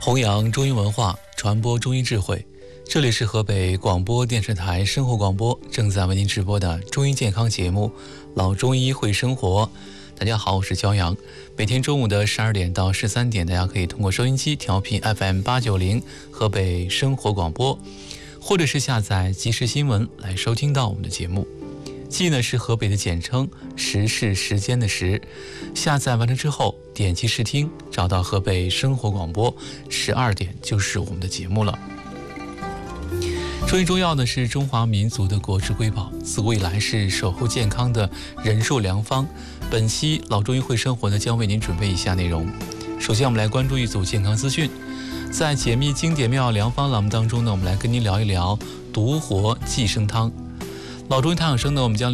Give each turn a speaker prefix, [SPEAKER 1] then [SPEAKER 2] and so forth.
[SPEAKER 1] 弘扬中医文化，传播中医智慧。这里是河北广播电视台生活广播正在为您直播的中医健康节目《老中医会生活》。大家好，我是焦阳。每天中午的12点到13点，大家可以通过收音机调频 FM890 河北生活广播，或者是下载即时新闻来收听到我们的节目。记呢是河北的简称，时是时间的时。下载完成之后，点击试听，找到河北生活广播，12点就是我们的节目了。中医中药呢是中华民族的国之瑰宝，自古以来是守护健康的人寿良方。本期老中医会生活呢将为您准备以下内容。首先我们来关注一组健康资讯。在解密经典妙药良方栏目当中呢，我们来跟您聊一聊独活济生汤。老中医汤养生呢，我们将